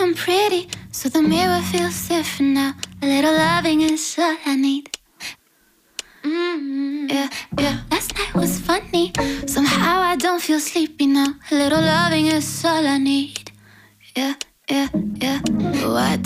I'm pretty, so the mirror feels different now. A little loving is all I need. Yeah, yeah. Last night was funny. Somehow I don't feel sleepy now. A little loving is all I need.